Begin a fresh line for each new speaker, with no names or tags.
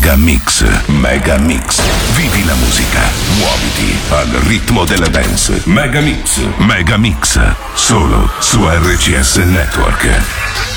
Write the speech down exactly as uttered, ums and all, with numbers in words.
Mega Mix, Mega Mix. Vivi la musica, muoviti al ritmo della dance. Mega Mix, Mega Mix. Solo su R C S Network.